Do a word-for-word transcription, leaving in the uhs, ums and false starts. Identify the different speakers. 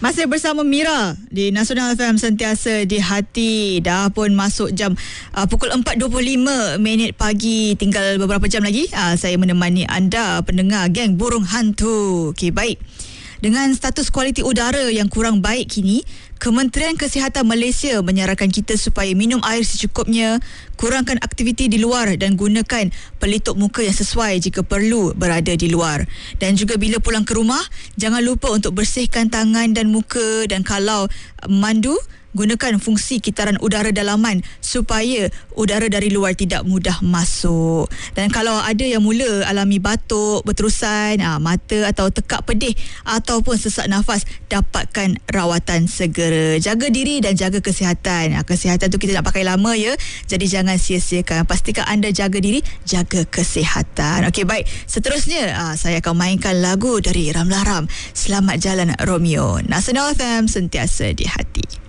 Speaker 1: Masih bersama Mira di Nasional F M, sentiasa di hati. Dah pun masuk jam uh, pukul empat dua puluh lima minit pagi. Tinggal beberapa jam lagi uh, saya menemani anda pendengar geng burung hantu. Okey, baik. Dengan status kualiti udara yang kurang baik kini, Kementerian Kesihatan Malaysia menyarankan kita supaya minum air secukupnya, kurangkan aktiviti di luar dan gunakan pelitup muka yang sesuai jika perlu berada di luar. Dan juga bila pulang ke rumah, jangan lupa untuk bersihkan tangan dan muka, dan kalau mandu, gunakan fungsi kitaran udara dalaman supaya udara dari luar tidak mudah masuk. Dan kalau ada yang mula alami batuk berterusan, aa, mata atau tekak pedih ataupun sesak nafas, dapatkan rawatan segera. Jaga diri dan jaga kesihatan. Aa, kesihatan tu kita nak pakai lama ya. Jadi jangan sia-siakan. Pastikan anda jaga diri, jaga kesihatan. Okey, baik. Seterusnya aa, saya akan mainkan lagu dari Ramlah Ram. Selamat Jalan Romeo. Nasional F M, sentiasa di hati.